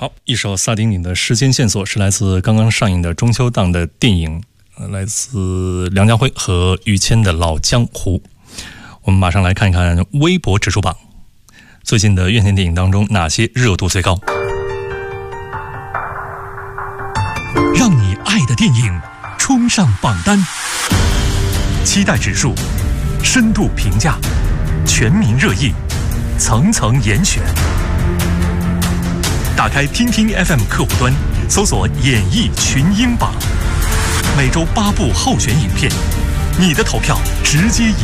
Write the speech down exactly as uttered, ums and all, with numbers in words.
好，一首萨顶顶的时间线索是来自刚刚上映的中秋档的电影，呃、来自梁家辉和于谦的《老江湖》。我们马上来看一看微博指数榜，最近的院线电影当中哪些热度最高？ 让你爱的电影冲上榜单，期待指数，深度评价，全民热议，层层严选。打开听听 F M 客户端，搜索演艺群英榜，每周八部候选影片，你的投票直接